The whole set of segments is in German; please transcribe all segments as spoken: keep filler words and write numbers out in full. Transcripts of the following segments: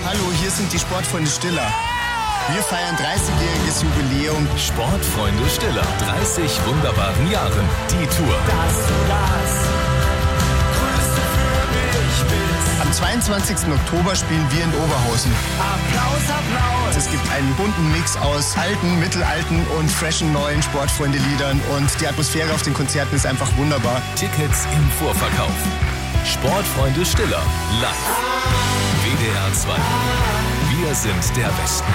Hallo, hier sind die Sportfreunde Stiller. Wir feiern dreißigjähriges Jubiläum. Sportfreunde Stiller, dreißig wunderbaren Jahren. Die Tour. Dass du das Größte für mich bist. Am zweiundzwanzigsten Oktober spielen wir in Oberhausen. Applaus, Applaus. Es gibt einen bunten Mix aus alten, mittelalten und freshen neuen Sportfreunde-Liedern. Und die Atmosphäre auf den Konzerten ist einfach wunderbar. Tickets im Vorverkauf. Sportfreunde Stiller, live. W D R zwei. Wir sind der Westen.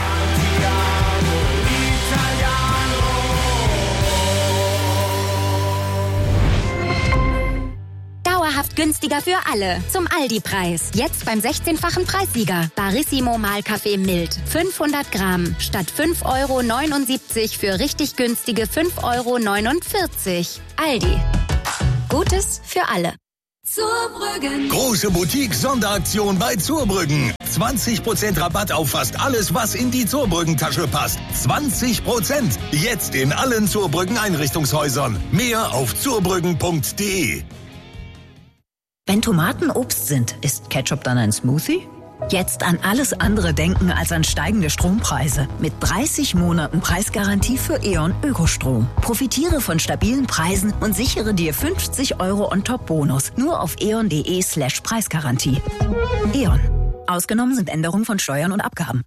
Dauerhaft günstiger für alle. Zum Aldi-Preis. Jetzt beim sechzehnfachen Preissieger. Barissimo Mahlkaffee Mild. fünfhundert Gramm. Statt fünf Euro neunundsiebzig für richtig günstige fünf Euro neunundvierzig. Aldi. Gutes für alle. Zurbrüggen. Große Boutique-Sonderaktion bei Zurbrüggen. zwanzig Prozent Rabatt auf fast alles, was in die Zurbrüggen-Tasche passt. zwanzig Prozent. Jetzt in allen Zurbrüggen-Einrichtungshäusern. Mehr auf zurbrüggen punkt de. Wenn Tomaten Obst sind, ist Ketchup dann ein Smoothie? Jetzt an alles andere denken als an steigende Strompreise. Mit dreißig Monaten Preisgarantie für E.ON Ökostrom. Profitiere von stabilen Preisen und sichere dir fünfzig Euro On-Top-Bonus. Nur auf eon.de slash Preisgarantie. E.ON. Ausgenommen sind Änderungen von Steuern und Abgaben.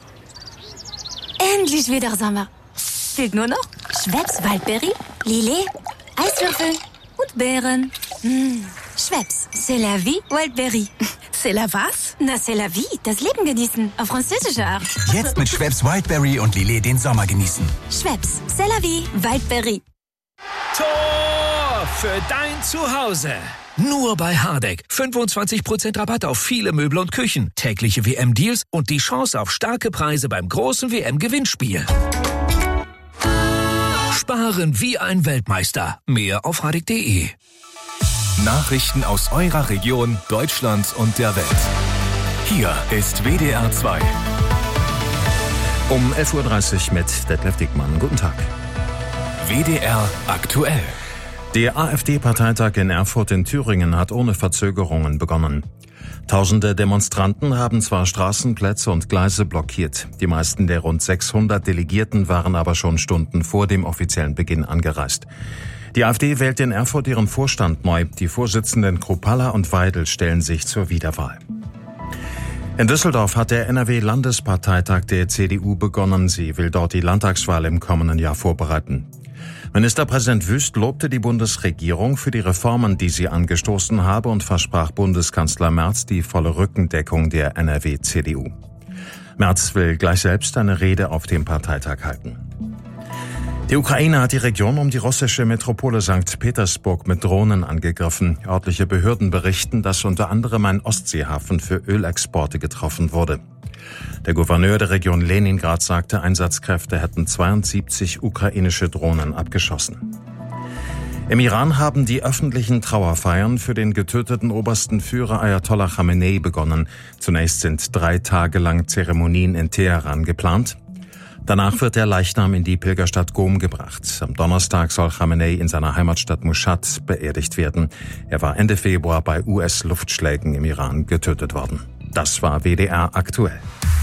Endlich wieder Sommer. Fehlt nur noch Schweppes Waldbeere, Lillet, Eiswürfel und Beeren. Mmh. Schweppes, c'est la vie, Wildberry. C'est la was? Na, c'est la vie, das Leben genießen, auf französische Art. Jetzt mit Schweppes Wildberry und Lillet den Sommer genießen. Schweppes, c'est la vie, Wildberry. Tor für dein Zuhause. Nur bei Hardegg. fünfundzwanzig Prozent Rabatt auf viele Möbel und Küchen. Tägliche W M-Deals und die Chance auf starke Preise beim großen W M-Gewinnspiel. Sparen wie ein Weltmeister. Mehr auf hardegg punkt de. Nachrichten aus eurer Region, Deutschland und der Welt. Hier ist W D R zwei. Um elf Uhr dreißig mit Detlef Dickmann. Guten Tag. W D R aktuell. Der AfD-Parteitag in Erfurt in Thüringen hat ohne Verzögerungen begonnen. Tausende Demonstranten haben zwar Straßenplätze und Gleise blockiert. Die meisten der rund sechshundert Delegierten waren aber schon Stunden vor dem offiziellen Beginn angereist. Die AfD wählt in Erfurt ihren Vorstand neu. Die Vorsitzenden Kruppalla und Weidel stellen sich zur Wiederwahl. In Düsseldorf hat der N R W-Landesparteitag der C D U begonnen. Sie will dort die Landtagswahl im kommenden Jahr vorbereiten. Ministerpräsident Wüst lobte die Bundesregierung für die Reformen, die sie angestoßen habe, und versprach Bundeskanzler Merz die volle Rückendeckung der N R W-C D U. Merz will gleich selbst eine Rede auf dem Parteitag halten. Die Ukraine hat die Region um die russische Metropole Sankt Petersburg mit Drohnen angegriffen. Örtliche Behörden berichten, dass unter anderem ein Ostseehafen für Ölexporte getroffen wurde. Der Gouverneur der Region Leningrad sagte, Einsatzkräfte hätten zweiundsiebzig ukrainische Drohnen abgeschossen. Im Iran haben die öffentlichen Trauerfeiern für den getöteten obersten Führer Ayatollah Khamenei begonnen. Zunächst sind drei Tage lang Zeremonien in Teheran geplant. Danach wird der Leichnam in die Pilgerstadt Qom gebracht. Am Donnerstag soll Khamenei in seiner Heimatstadt Mushad beerdigt werden. Er war Ende Februar bei U S-Luftschlägen im Iran getötet worden. Das war W D R aktuell.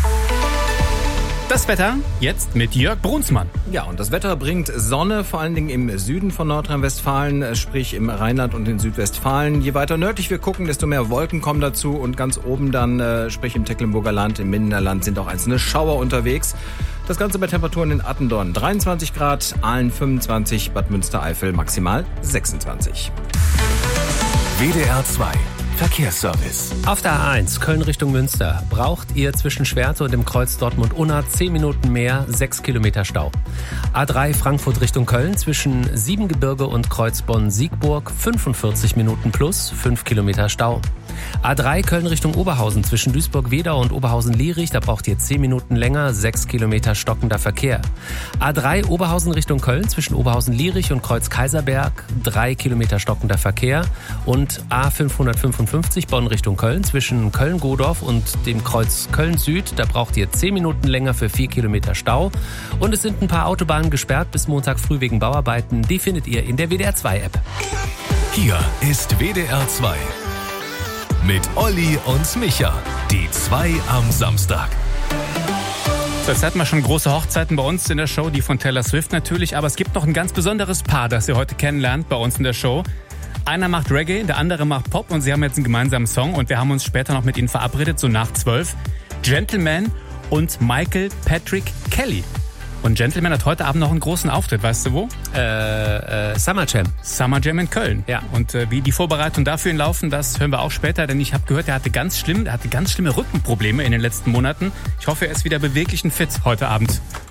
Das Wetter jetzt mit Jörg Brunsmann. Ja, und das Wetter bringt Sonne, vor allen Dingen im Süden von Nordrhein-Westfalen, sprich im Rheinland und in Südwestfalen. Je weiter nördlich wir gucken, desto mehr Wolken kommen dazu. Und ganz oben dann, sprich im Tecklenburger Land, im Minderland, sind auch einzelne Schauer unterwegs. Das Ganze bei Temperaturen in Attendorn dreiundzwanzig Grad, Aalen fünfundzwanzig, Bad Münstereifel maximal sechsundzwanzig. W D R zwei Verkehrsservice. Auf der A eins Köln Richtung Münster braucht ihr zwischen Schwerte und dem Kreuz Dortmund-Unna zehn Minuten mehr, sechs Kilometer Stau. A drei Frankfurt Richtung Köln zwischen Siebengebirge und Kreuz Bonn-Siegburg fünfundvierzig Minuten plus, fünf Kilometer Stau. A drei Köln Richtung Oberhausen zwischen Duisburg-Wedau und Oberhausen-Lierich, da braucht ihr zehn Minuten länger, sechs Kilometer stockender Verkehr. A drei Oberhausen Richtung Köln zwischen Oberhausen-Lierich und Kreuz Kaiserberg, drei Kilometer stockender Verkehr. Und A fünfhundertfünfundfünfzig Bonn Richtung Köln zwischen Köln-Godorf und dem Kreuz Köln-Süd, da braucht ihr zehn Minuten länger für vier Kilometer Stau. Und es sind ein paar Autobahnen gesperrt bis Montag früh wegen Bauarbeiten. Die findet ihr in der W D R zwei App. Hier ist W D R zwei. mit Olli und Micha. Die zwei am Samstag. So, jetzt hatten wir schon große Hochzeiten bei uns in der Show, die von Taylor Swift natürlich. Aber es gibt noch ein ganz besonderes Paar, das ihr heute kennenlernt bei uns in der Show. Einer macht Reggae, der andere macht Pop und sie haben jetzt einen gemeinsamen Song. Und wir haben uns später noch mit ihnen verabredet, so nach zwölf. Gentleman und Michael Patrick Kelly. Und Gentleman hat heute Abend noch einen großen Auftritt, weißt du wo? Äh, äh, Summer Jam. Summer Jam in Köln. Ja. Und äh, wie die Vorbereitungen dafür ihn laufen, das hören wir auch später, denn ich habe gehört, er hatte ganz schlimm, er hatte ganz schlimme Rückenprobleme in den letzten Monaten. Ich hoffe, er ist wieder beweglich und fit heute Abend.